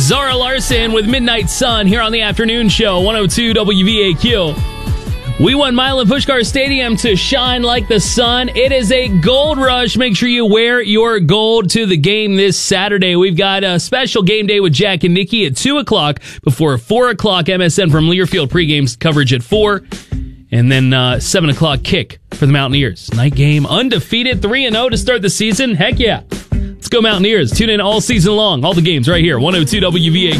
Zara Larson with Midnight Sun here on the afternoon show, 102 WVAQ. We want Milan Puskar Stadium to shine like the sun. It is a gold rush. Make sure you wear your gold to the game this Saturday. We've got a special game day with Jack and Nikki at 2 o'clock before 4 o'clock MSN from Learfield pregame coverage at 4. And then 7 o'clock kick for the Mountaineers. Night game, undefeated, 3-0 to start the season. Heck yeah. Let's go Mountaineers. Tune in all season long. All the games right here, 102 WVA.